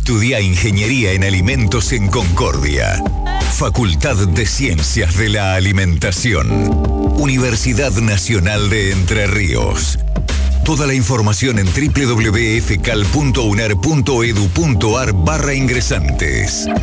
Estudia Ingeniería en Alimentos en Concordia. Facultad de Ciencias de la Alimentación. Universidad Nacional de Entre Ríos. Toda la información en www.fcal.unar.edu.ar/ingresantes.